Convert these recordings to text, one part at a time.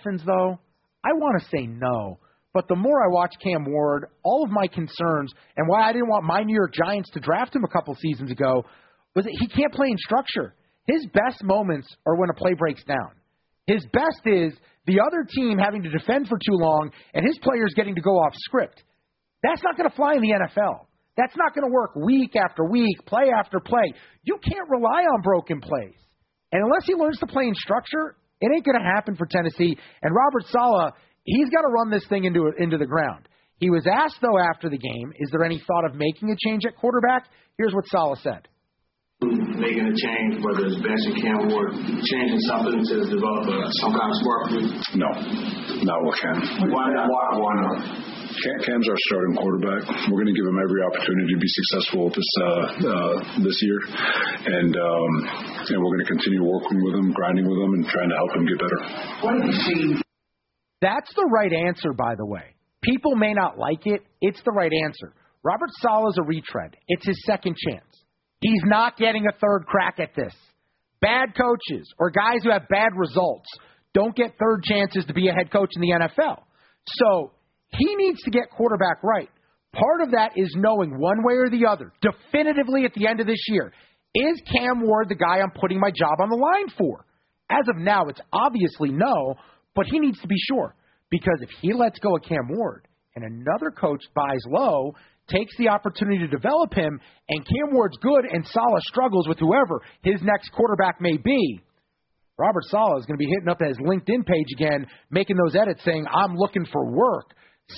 Dolphins, though, I want to say no. But the more I watch Cam Ward, all of my concerns and why I didn't want my New York Giants to draft him a couple seasons ago was that he can't play in structure. His best moments are when a play breaks down. His best is the other team having to defend for too long and his players getting to go off script. That's not going to fly in the NFL. That's not going to work week after week, play after play. You can't rely on broken plays. And unless he learns to play in structure, it ain't going to happen for Tennessee. And Robert Saleh, he's got to run this thing into the ground. He was asked, though, after the game, is there any thought of making a change at quarterback? Here's what Saleh said. Making a change, whether it's benching Cam Ward, changing something to develop some kind of spark? No, not with Cam. Why not? Cam's our starting quarterback. We're going to give him every opportunity to be successful this year, and we're going to continue working with him, grinding with him, and trying to help him get better. What have you seen? That's the right answer, by the way. People may not like it. It's the right answer. Robert Saleh's a retread. It's his second chance. He's not getting a third crack at this. Bad coaches or guys who have bad results don't get third chances to be a head coach in the NFL. So he needs to get quarterback right. Part of that is knowing one way or the other, definitively at the end of this year, is Cam Ward the guy I'm putting my job on the line for? As of now, it's obviously no, but he needs to be sure. Because if he lets go of Cam Ward and another coach buys low, takes the opportunity to develop him, and Cam Ward's good and Saleh struggles with whoever his next quarterback may be, Robert Saleh is going to be hitting up his LinkedIn page again, making those edits saying, I'm looking for work.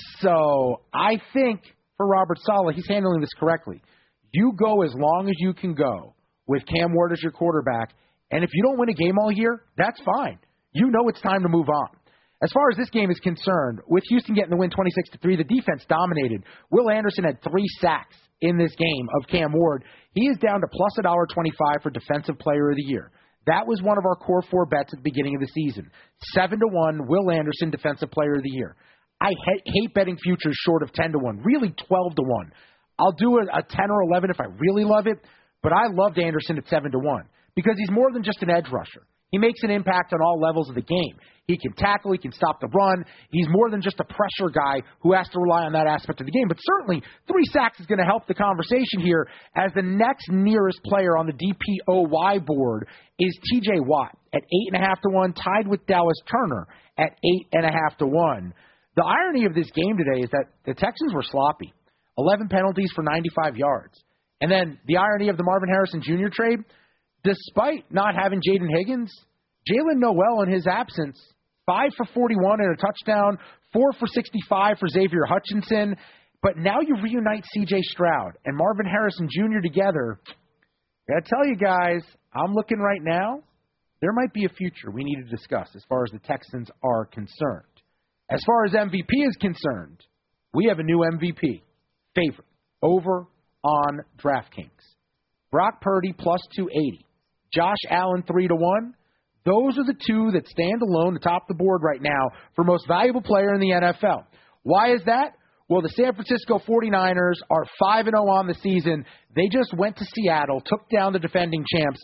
So I think for Robert Saleh, he's handling this correctly. You go as long as you can go with Cam Ward as your quarterback, and if you don't win a game all year, that's fine. You know it's time to move on. As far as this game is concerned, with Houston getting the win 26-3, the defense dominated. Will Anderson had 3 sacks in this game of Cam Ward. He is down to plus $1.25 for Defensive Player of the Year. That was one of our core 4 bets at the beginning of the season. 7-1, Will Anderson, Defensive Player of the Year. I hate betting futures short of 10-1, really 12-1. I'll do a 10 or 11 if I really love it, but I loved Anderson at 7-1 because he's more than just an edge rusher. He makes an impact on all levels of the game. He can tackle. He can stop the run. He's more than just a pressure guy who has to rely on that aspect of the game. But certainly 3 sacks is going to help the conversation here as the next nearest player on the DPOY board is TJ Watt at 8.5-1, tied with Dallas Turner at 8.5-1. The irony of this game today is that the Texans were sloppy. 11 penalties for 95 yards. And then the irony of the Marvin Harrison Jr. trade, despite not having Jaden Higgins, Jalen Noel in his absence, 5 for 41 and a touchdown, 4 for 65 for Xavier Hutchinson. But now you reunite C.J. Stroud and Marvin Harrison Jr. together. I got to tell you guys, I'm looking right now, there might be a future we need to discuss as far as the Texans are concerned. As far as MVP is concerned, we have a new MVP favorite over on DraftKings. Brock Purdy plus 280. Josh Allen 3-1. Those are the 2 that stand alone atop the board right now for most valuable player in the NFL. Why is that? Well, the San Francisco 49ers are 5-0 on the season. They just went to Seattle, took down the defending champs,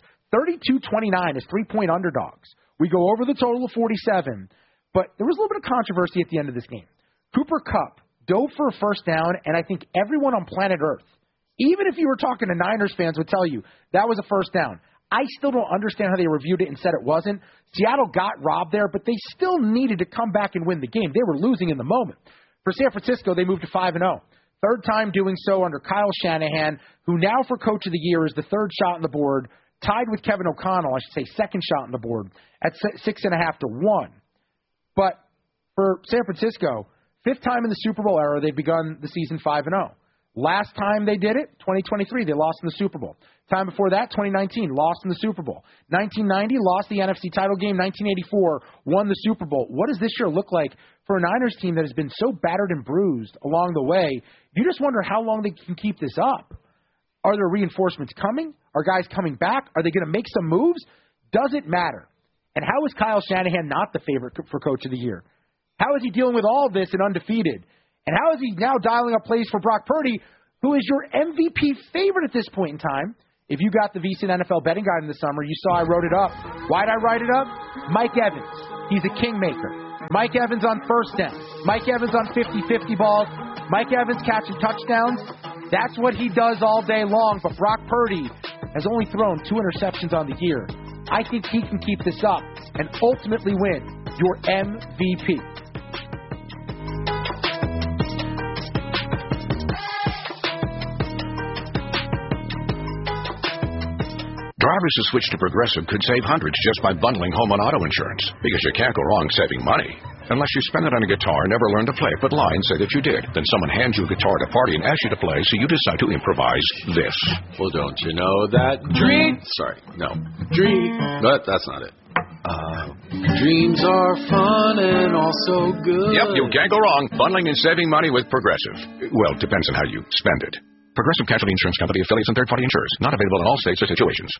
32-29 as 3-point underdogs. We go over the total of 47, but there was a little bit of controversy at the end of this game. Cooper Kupp dove for a first down, and I think everyone on planet Earth, even if you were talking to Niners fans, would tell you that was a first down. I still don't understand how they reviewed it and said it wasn't. Seattle got robbed there, but they still needed to come back and win the game. They were losing in the moment. For San Francisco, they moved to 5-0. Third time doing so under Kyle Shanahan, who now for Coach of the Year is the third shot on the board, tied with Kevin O'Connell, I should say second shot on the board, at 6.5-1. But for San Francisco, 5th time in the Super Bowl era, they've begun the season 5-0. Last time they did it, 2023, they lost in the Super Bowl. Time before that, 2019, lost in the Super Bowl. 1990, lost the NFC title game. 1984, won the Super Bowl. What does this year look like for a Niners team that has been so battered and bruised along the way? You just wonder how long they can keep this up. Are there reinforcements coming? Are guys coming back? Are they going to make some moves? Doesn't matter. And how is Kyle Shanahan not the favorite for Coach of the Year? How is he dealing with all of this and undefeated? And how is he now dialing up plays for Brock Purdy, who is your MVP favorite at this point in time? If you got the VSiN NFL betting guide in the summer, you saw I wrote it up. Why'd I write it up? Mike Evans. He's a kingmaker. Mike Evans on first down. Mike Evans on 50-50 balls. Mike Evans catching touchdowns. That's what he does all day long. But Brock Purdy has only thrown 2 interceptions on the year. I think he can keep this up and ultimately win your MVP. Drivers who switch to Progressive could save hundreds just by bundling home and auto insurance, because you can't go wrong saving money. Unless you spend it on a guitar and never learn to play, but lie and say that you did. Then someone hands you a guitar at a party and asks you to play, so you decide to improvise this. Well, don't you know that dream? Sorry, no. Dream. But that's not it. Dreams are fun and also good. Yep, you can't go wrong bundling and saving money with Progressive. Well, depends on how you spend it. Progressive Casualty Insurance Company, affiliates, and third-party insurers. Not available in all states or situations.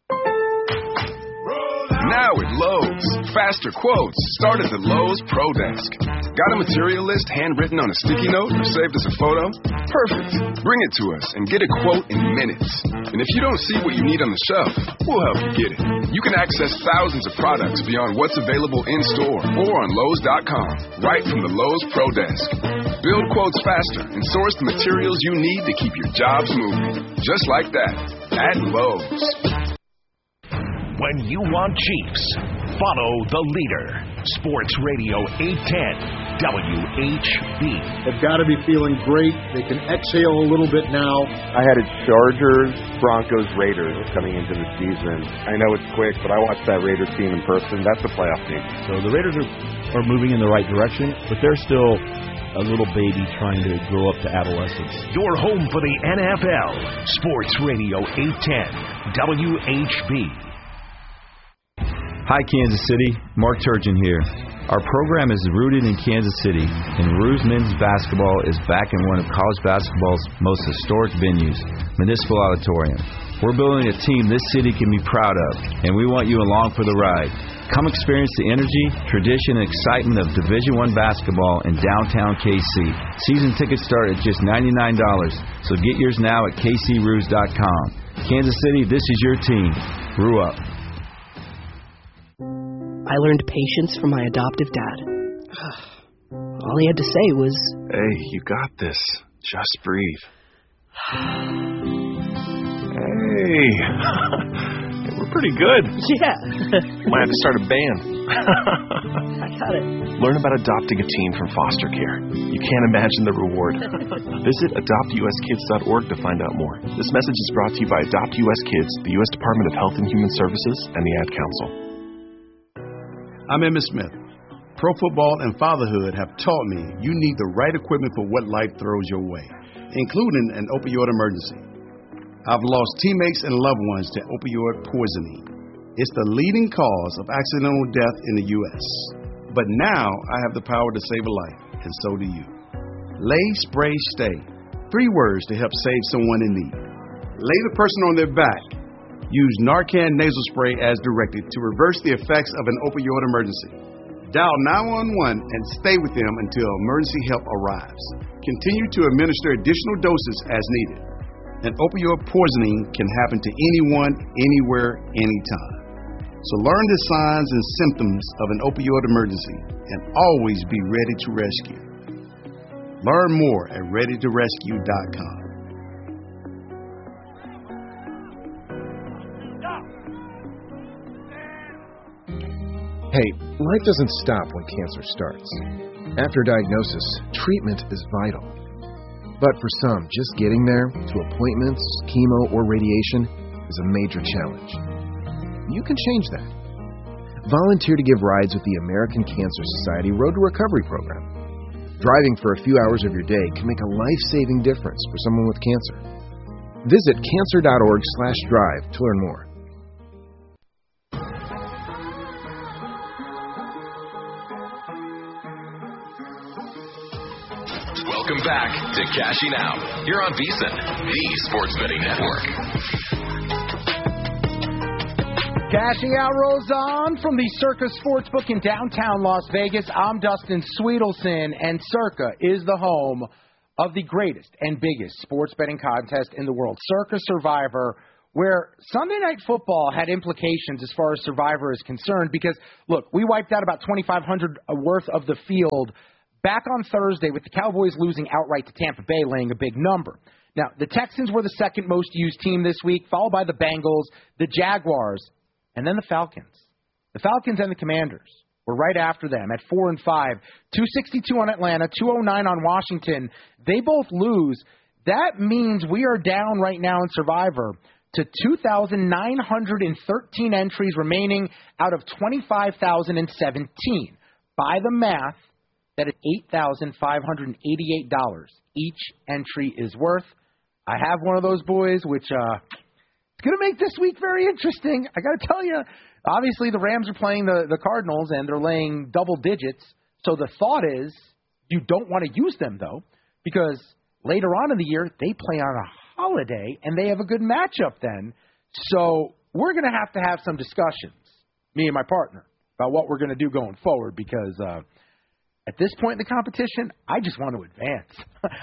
Now at Lowe's. Faster quotes start at the Lowe's Pro Desk. Got a material list handwritten on a sticky note or saved as a photo? Perfect. Bring it to us and get a quote in minutes. And if you don't see what you need on the shelf, we'll help you get it. You can access thousands of products beyond what's available in-store or on Lowe's.com, right from the Lowe's Pro Desk. Build quotes faster and source the materials you need to keep your jobs moving. Just like that. At Lowe's. When you want Chiefs, follow the leader. Sports Radio 810 WHB. They've got to be feeling great. They can exhale a little bit now. I had a Chargers, Broncos, Raiders coming into the season. I know it's quick, but I watched that Raiders team in person. That's a playoff team. So the Raiders are moving in the right direction, but they're still a little baby trying to grow up to adolescence. Your home for the NFL. Sports Radio 810 WHB. Hi, Kansas City. Mark Turgeon here. Our program is rooted in Kansas City, and Ruse Men's Basketball is back in one of college basketball's most historic venues, Municipal Auditorium. We're building a team this city can be proud of, and we want you along for the ride. Come experience the energy, tradition, and excitement of Division I basketball in downtown KC. Season tickets start at just $99, so get yours now at kcruse.com. Kansas City, this is your team. Rue up. I learned patience from my adoptive dad. All he had to say was, "Hey, you got this. Just breathe." Hey, we're pretty good. Yeah. Might have to start a band. I got it. Learn about adopting a teen from foster care. You can't imagine the reward. Visit adoptuskids.org to find out more. This message is brought to you by Adopt U.S. Kids, the U.S. Department of Health and Human Services, and the Ad Council. I'm Emmitt Smith. Pro football and fatherhood have taught me you need the right equipment for what life throws your way, including an opioid emergency. I've lost teammates and loved ones to opioid poisoning. It's the leading cause of accidental death in the U.S. But now I have the power to save a life, and so do you. Lay, spray, stay. 3 words to help save someone in need. Lay the person on their back. Use Narcan nasal spray as directed to reverse the effects of an opioid emergency. Dial 911 and stay with them until emergency help arrives. Continue to administer additional doses as needed. An opioid poisoning can happen to anyone, anywhere, anytime. So learn the signs and symptoms of an opioid emergency and always be ready to rescue. Learn more at readytorescue.com. Hey, life doesn't stop when cancer starts. After diagnosis, treatment is vital. But for some, just getting there, to appointments, chemo, or radiation, is a major challenge. You can change that. Volunteer to give rides with the American Cancer Society Road to Recovery program. Driving for a few hours of your day can make a life-saving difference for someone with cancer. Visit cancer.org/drive to learn more. Welcome back to Cashing Out here on VSiN, the Sports Betting Network. Cashing Out rolls on from the Circa Sportsbook in downtown Las Vegas. I'm Dustin Sweetelson, and Circa is the home of the greatest and biggest sports betting contest in the world, Circa Survivor, where Sunday Night Football had implications as far as Survivor is concerned because, look, we wiped out about 2,500 worth of the field back on Thursday with the Cowboys losing outright to Tampa Bay, laying a big number. Now, the Texans were the second most used team this week, followed by the Bengals, the Jaguars, and then the Falcons. The Falcons and the Commanders were right after them at 4 and 5, 262 on Atlanta, 209 on Washington. They both lose. That means we are down right now in Survivor to 2,913 entries remaining out of 25,017. By the math, that is $8,588 each entry is worth. I have one of those boys, which it's going to make this week very interesting. I got to tell you, obviously the Rams are playing the Cardinals, and they're laying double digits. So the thought is you don't want to use them, though, because later on in the year they play on a holiday, and they have a good matchup then. So we're going to have some discussions, me and my partner, about what we're going to do going forward because at this point in the competition, I just want to advance.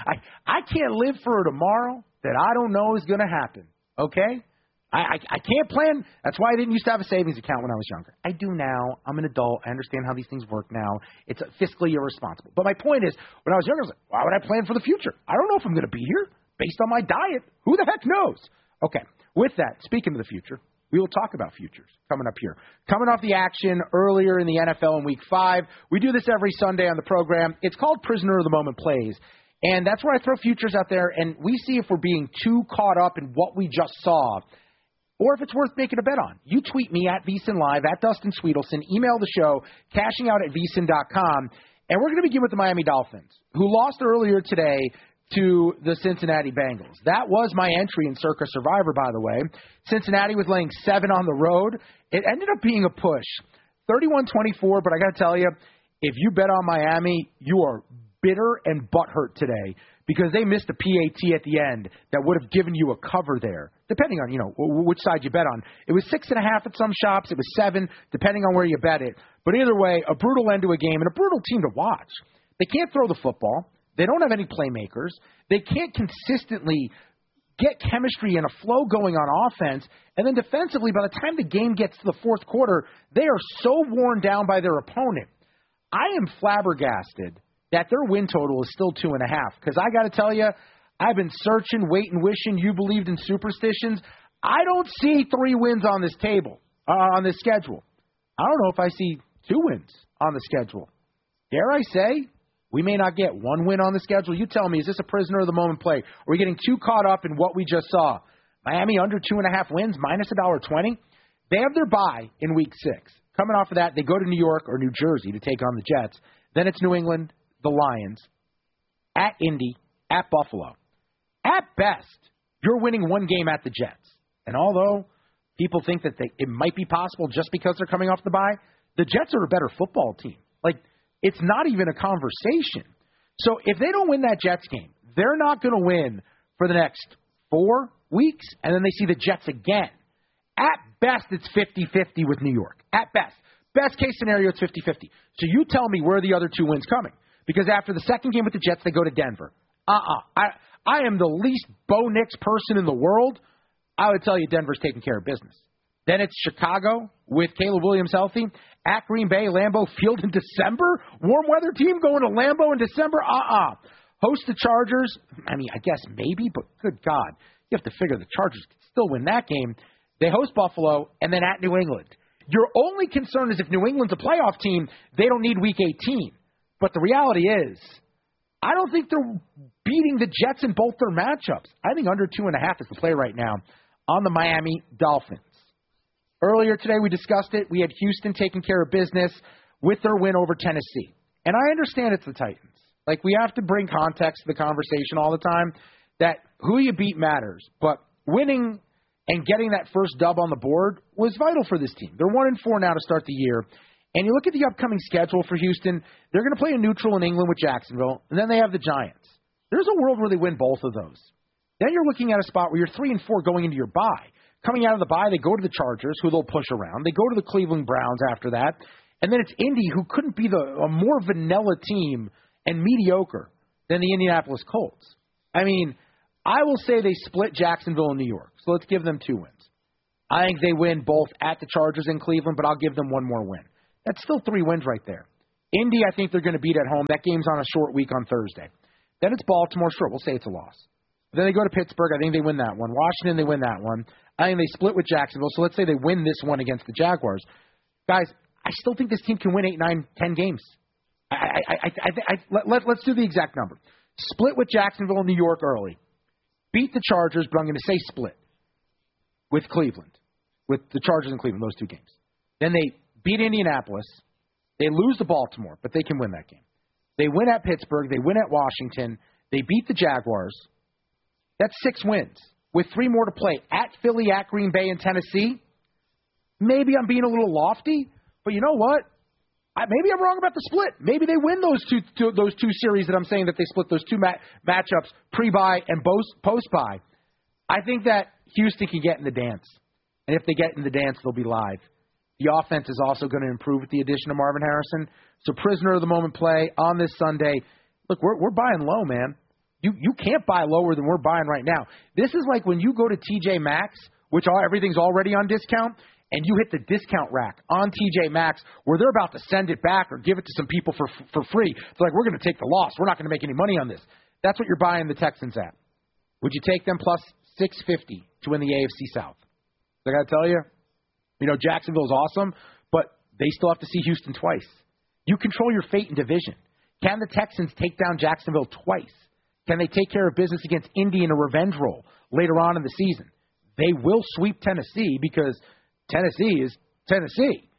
I can't live for a tomorrow that I don't know is going to happen, okay? I can't plan. That's why I didn't used to have a savings account when I was younger. I do now. I'm an adult. I understand how these things work now. It's fiscally irresponsible. But my point is, when I was younger, I was like, why would I plan for the future? I don't know if I'm going to be here based on my diet. Who the heck knows? Okay, with that, speaking of the future, we will talk about futures coming up here. Coming off the action earlier in the NFL in Week 5, we do this every Sunday on the program. It's called Prisoner of the Moment Plays, and that's where I throw futures out there, and we see if we're being too caught up in what we just saw or if it's worth making a bet on. You tweet me at VSiN Live, at Dustin Sweetelson, email the show, cashingout@vsin.com, and we're going to begin with the Miami Dolphins, who lost earlier today to the Cincinnati Bengals. That was my entry in Circa Survivor, by the way. Cincinnati was laying 7 on the road. It ended up being a push, 31-24, but I got to tell you, if you bet on Miami, you are bitter and butthurt today because they missed a PAT at the end that would have given you a cover there, depending on, which side you bet on. It was 6.5 at some shops. It was 7, depending on where you bet it. But either way, a brutal end to a game and a brutal team to watch. They can't throw the football. They don't have any playmakers. They can't consistently get chemistry and a flow going on offense. And then defensively, by the time the game gets to the fourth quarter, they are so worn down by their opponent. I am flabbergasted that their win total is still 2.5. Because I got to tell you, I've been searching, waiting, wishing. You believed in superstitions. I don't see 3 wins on this table, on this schedule. I don't know if I see 2 wins on the schedule. Dare I say, we may not get 1 win on the schedule. You tell me, is this a prisoner of the moment play? Are we getting too caught up in what we just saw? Miami under 2.5 wins, minus $1.20. They have their bye in Week 6. Coming off of that, they go to New York or New Jersey to take on the Jets. Then it's New England, the Lions, at Indy, at Buffalo. At best, you're winning 1 game at the Jets. And although people think that it might be possible just because they're coming off the bye, the Jets are a better football team. It's not even a conversation. So if they don't win that Jets game, they're not going to win for the next 4 weeks, and then they see the Jets again. At best, it's 50-50 with New York. At best. Best case scenario, it's 50-50. So you tell me where are the other 2 wins coming? Because after the second game with the Jets, they go to Denver. I am the least Bo Nix person in the world. I would tell you Denver's taking care of business. Then it's Chicago with Caleb Williams healthy. At Green Bay, Lambeau Field in December. Warm weather team going to Lambeau in December? Host the Chargers. I mean, I guess maybe, but good God. You have to figure the Chargers can still win that game. They host Buffalo, and then at New England. Your only concern is if New England's a playoff team, they don't need Week 18. But the reality is, I don't think they're beating the Jets in both their matchups. I think under 2.5 is the play right now on the Miami Dolphins. Earlier today, we discussed it. We had Houston taking care of business with their win over Tennessee. And I understand it's the Titans. We have to bring context to the conversation all the time that who you beat matters. But winning and getting that first dub on the board was vital for this team. They're 1-4 now to start the year. And you look at the upcoming schedule for Houston, they're going to play a neutral in England with Jacksonville, and then they have the Giants. There's a world where they win both of those. Then you're looking at a spot where you're 3-4 going into your bye. Coming out of the bye, they go to the Chargers, who they'll push around. They go to the Cleveland Browns after that. And then it's Indy, who couldn't be a more vanilla team and mediocre than the Indianapolis Colts. I mean, I will say they split Jacksonville and New York. So let's give them 2 wins. I think they win both at the Chargers and Cleveland, but I'll give them one more win. That's still 3 wins right there. Indy, I think they're going to beat at home. That game's on a short week on Thursday. Then it's Baltimore. Sure, we'll say it's a loss. Then they go to Pittsburgh. I think they win that one. Washington, they win that one. I think they split with Jacksonville. So let's say they win this one against the Jaguars. Guys, I still think this team can win 8, 9, 10 games. Let's do the exact number. Split with Jacksonville and New York early. Beat the Chargers, but I'm going to say split with Cleveland. With the Chargers and Cleveland, those 2 games. Then they beat Indianapolis. They lose to Baltimore, but they can win that game. They win at Pittsburgh. They win at Washington. They beat the Jaguars. That's 6 wins with 3 more to play. At Philly, at Green Bay, and Tennessee. Maybe I'm being a little lofty, but you know what? Maybe I'm wrong about the split. Maybe they win those two series that I'm saying that they split those 2 matchups, pre-bye and post-bye. I think that Houston can get in the dance. And if they get in the dance, they'll be live. The offense is also going to improve with the addition of Marvin Harrison. So prisoner of the moment play on this Sunday. Look, we're buying low, man. You can't buy lower than we're buying right now. This is like when you go to TJ Maxx, which everything's already on discount, and you hit the discount rack on TJ Maxx where they're about to send it back or give it to some people for free. It's like, we're going to take the loss. We're not going to make any money on this. That's what you're buying the Texans at. Would you take them plus 650 to win the AFC South? I got to tell you, Jacksonville's awesome, but they still have to see Houston twice. You control your fate in division. Can the Texans take down Jacksonville twice? Can they take care of business against Indy in a revenge role later on in the season? They will sweep Tennessee because Tennessee is Tennessee.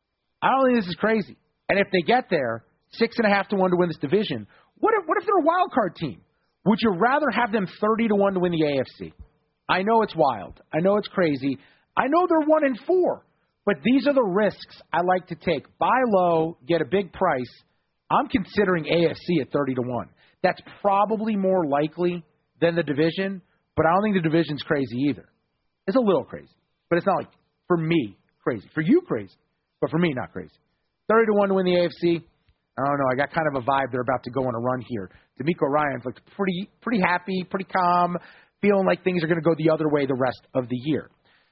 I don't think this is crazy. And if they get there, 6.5 to 1 to win this division, what if they're a wild card team? Would you rather have them 30 to 1 to win the AFC? I know it's wild. I know it's crazy. I know they're 1-4, but these are the risks I like to take. Buy low, get a big price. I'm considering AFC at 30 to 1. That's probably more likely than the division, but I don't think the division's crazy either. It's a little crazy, but it's not like, for me, crazy. For you, crazy, but for me, not crazy. 30 to 1 to win the AFC. I don't know. I got kind of a vibe they're about to go on a run here. D'Amico Ryans looked pretty happy, pretty calm, feeling like things are going to go the other way the rest of the year.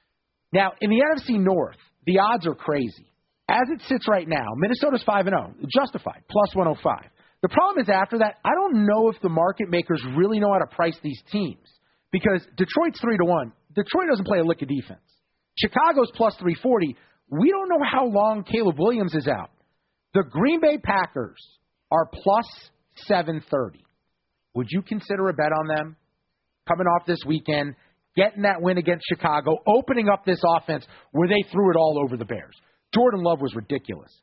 Now, in the NFC North, the odds are crazy. As it sits right now, Minnesota's 5-0, justified, plus 105. The problem is after that, I don't know if the market makers really know how to price these teams because Detroit's 3 to 1. Detroit doesn't play a lick of defense. Chicago's plus 340. We don't know how long Caleb Williams is out. The Green Bay Packers are plus 730. Would you consider a bet on them coming off this weekend, getting that win against Chicago, opening up this offense where they threw it all over the Bears? Jordan Love was ridiculous.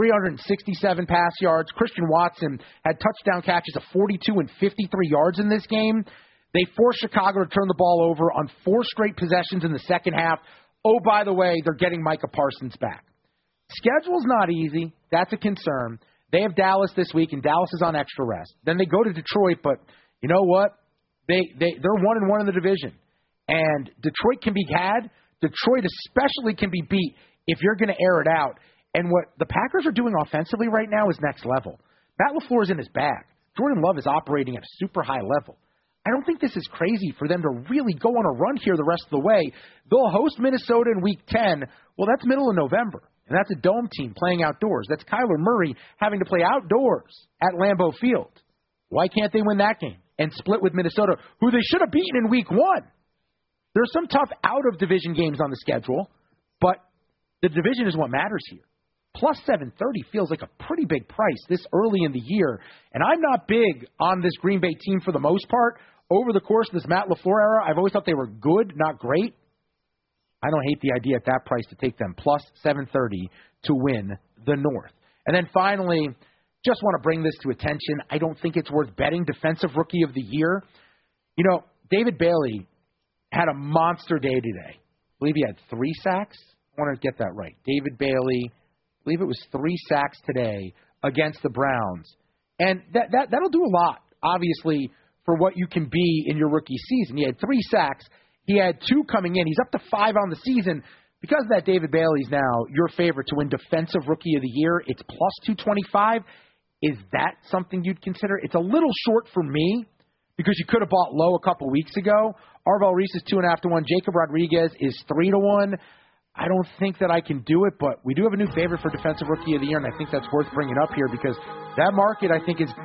367 pass yards. Christian Watson had touchdown catches of 42 and 53 yards in this game. They forced Chicago to turn the ball over on 4 straight possessions in the second half. Oh, by the way, they're getting Micah Parsons back. Schedule's not easy. That's a concern. They have Dallas this week, and Dallas is on extra rest. Then they go to Detroit, but you know what? They're 1-1 in the division. And Detroit can be had. Detroit especially can be beat if you're going to air it out. And what the Packers are doing offensively right now is next level. Matt LaFleur is in his bag. Jordan Love is operating at a super high level. I don't think this is crazy for them to really go on a run here the rest of the way. They'll host Minnesota in Week 10. Well, that's middle of November, and that's a dome team playing outdoors. That's Kyler Murray having to play outdoors at Lambeau Field. Why can't they win that game and split with Minnesota, who they should have beaten in Week 1? There's some tough out-of-division games on the schedule, but the division is what matters here. Plus 730 feels like a pretty big price this early in the year, and I'm not big on this Green Bay team for the most part. Over the course of this Matt LaFleur era, I've always thought they were good, not great. I don't hate the idea at that price to take them plus 730 to win the North. And then finally, just want to bring this to attention. I don't think it's worth betting Defensive Rookie of the Year. You know, David Bailey had a monster day today. I believe he had 3 sacks. I want to get that right. David Bailey, I believe it was 3 sacks today against the Browns. And that'll do a lot, obviously, for what you can be in your rookie season. He had 3 sacks. He had 2 coming in. He's up to 5 on the season. Because of that, David Bailey's now your favorite to win Defensive Rookie of the Year. It's plus 225. Is that something you'd consider? It's a little short for me, because you could have bought low a couple weeks ago. Arvell Reese is 2.5 to 1. Jacob Rodriguez is 3 to 1. I don't think that I can do it, but we do have a new favorite for Defensive Rookie of the Year, and I think that's worth bringing up here because that market, I think, is